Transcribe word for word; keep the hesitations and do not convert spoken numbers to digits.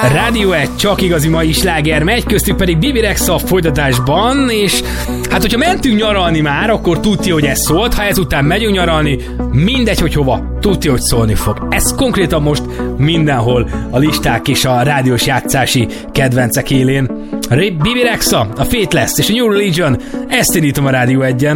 Rádió egy csak igazi mai sláger megy, köztük pedig Bibi Rexha a folytatásban, és hát hogyha mentünk nyaralni már, akkor tudja, hogy ez szólt, ha ezután megyünk nyaralni, mindegy, hogy hova, tudja, hogy szólni fog. Ez konkrétan most mindenhol a listák és a rádiós játszási kedvencek élén. Bibi Rexha, a Fate lesz, és a New Religion, ezt indítom a Rádió egyen.